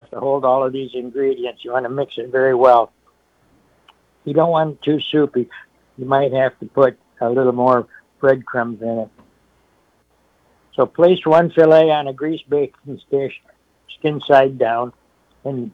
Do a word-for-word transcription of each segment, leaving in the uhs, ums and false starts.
to hold all of these ingredients. You want to mix it very well. You don't want it too soupy. You might have to put a little more breadcrumbs in it. So place one fillet on a grease baking dish, skin side down, and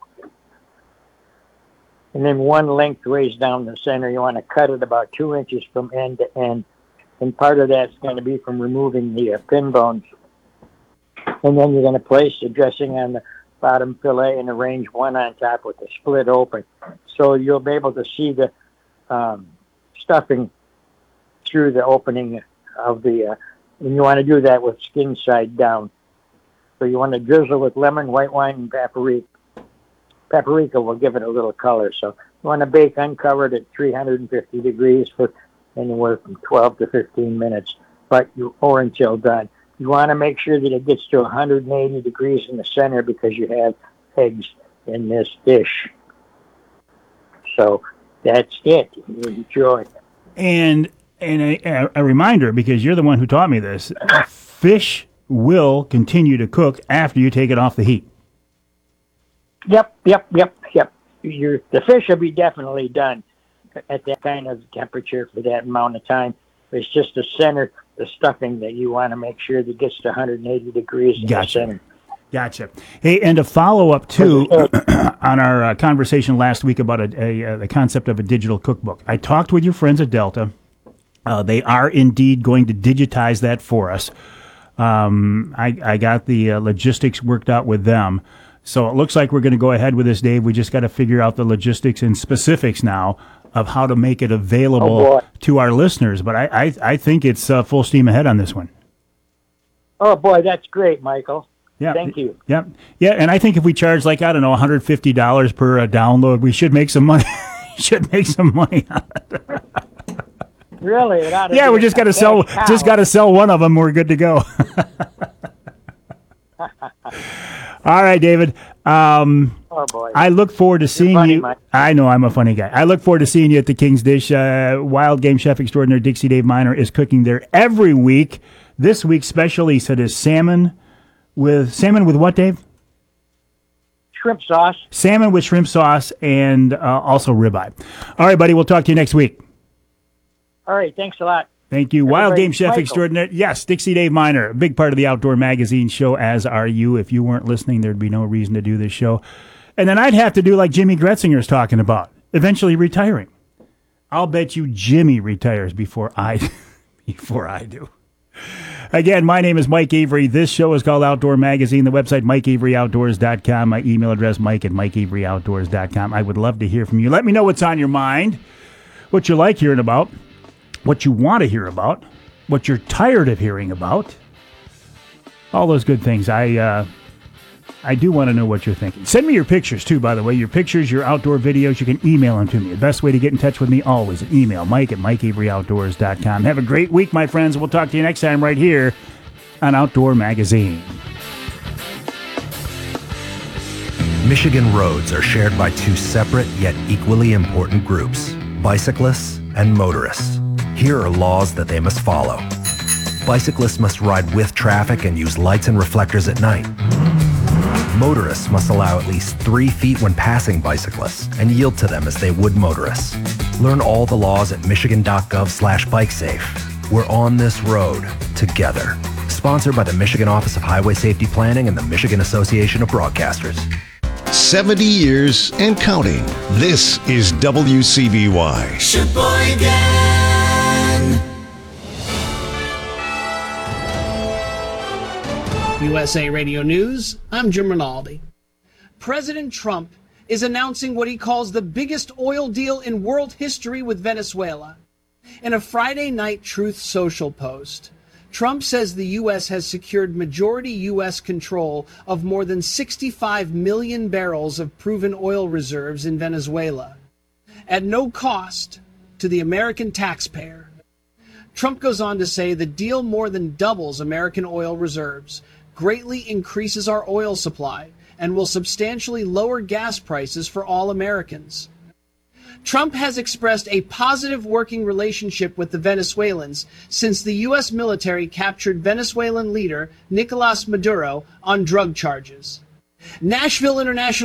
and then one lengthways down the center. You want to cut it about two inches from end to end. And part of that's going to be from removing the uh, pin bones. And then you're going to place the dressing on the bottom fillet and arrange one on top with the split open. So you'll be able to see the um, stuffing through the opening of the, uh, and you want to do that with skin side down. So you want to drizzle with lemon, white wine, and paprika. Paprika will give it a little color. So you want to bake uncovered at three hundred fifty degrees for anywhere from twelve to fifteen minutes, but you, or until done. You want to make sure that it gets to one hundred eighty degrees in the center because you have eggs in this dish. So that's it. Enjoy. And and a, a reminder, because you're the one who taught me this, fish will continue to cook after you take it off the heat. Yep, yep, yep, yep. Your, the fish will be definitely done at that kind of temperature for that amount of time. It's just the center, the stuffing that you want to make sure that gets to one hundred eighty degrees in Gotcha. the center. Gotcha. Hey, and to follow up, too, on our uh, conversation last week about a, a, uh, the concept of a digital cookbook, I talked with your friends at Delta. Uh, they are indeed going to digitize that for us. Um, I, I got the uh, logistics worked out with them. So it looks like we're going to go ahead with this, Dave. We just got to figure out the logistics and specifics now of how to make it available oh to our listeners. But I, I, I think it's uh, full steam ahead on this one. Oh, boy, that's great, Michael. Yeah. Thank you. Yeah. Yeah, and I think if we charge, like, I don't know, one hundred fifty dollars per uh, download, we should make some money. should make some money on it. Really? It ought to yeah, be we just got to sell cow. just got to sell one of them. We're good to go. All right, David. Um, oh, boy. I look forward to seeing funny, you. Mike. I know I'm a funny guy. I look forward to seeing you at the King's Dish. Uh, Wild Game Chef Extraordinaire Dixie Dave Miner is cooking there every week. This week's special, he said, is salmon with salmon with what, Dave? Shrimp sauce. Salmon with shrimp sauce and uh, also ribeye. All right, buddy. We'll talk to you next week. All right. Thanks a lot. Thank you. Wild Everybody, Game Chef Michael. Extraordinaire. Yes, Dixie Dave Miner, a big part of the Outdoor Magazine show, as are you. If you weren't listening, there'd be no reason to do this show. And then I'd have to do like Jimmy Gretzinger's talking about, eventually retiring. I'll bet you Jimmy retires before I, before I do. Again, my name is Mike Avery. This show is called Outdoor Magazine. The website, mike avery outdoors dot com. My email address, mike at mike avery outdoors dot com. I would love to hear from you. Let me know what's on your mind, what you like hearing about, what you want to hear about, what you're tired of hearing about, all those good things. I uh, I do want to know what you're thinking. Send me your pictures, too, by the way. Your pictures, your outdoor videos, you can email them to me. The best way to get in touch with me, always, an email, mike at mike avery outdoors dot com. Have a great week, my friends. We'll talk to you next time right here on Outdoor Magazine. Michigan roads are shared by two separate yet equally important groups, bicyclists and motorists. Here are laws that they must follow. Bicyclists must ride with traffic and use lights and reflectors at night. Motorists must allow at least three feet when passing bicyclists and yield to them as they would motorists. Learn all the laws at michigan.gov slash bikesafe. We're on this road together. Sponsored by the Michigan Office of Highway Safety Planning and the Michigan Association of Broadcasters. seventy years and counting. This is W C B Y. Sheboygan. U S A Radio News, I'm Jim Rinaldi. President Trump is announcing what he calls the biggest oil deal in world history with Venezuela. In a Friday night Truth Social post, Trump says the U S has secured majority U S control of more than sixty-five million barrels of proven oil reserves in Venezuela, at no cost to the American taxpayer. Trump goes on to say the deal more than doubles American oil reserves, greatly increases our oil supply, and will substantially lower gas prices for all Americans. Trump has expressed a positive working relationship with the Venezuelans since the U S military captured Venezuelan leader Nicolas Maduro on drug charges. Nashville International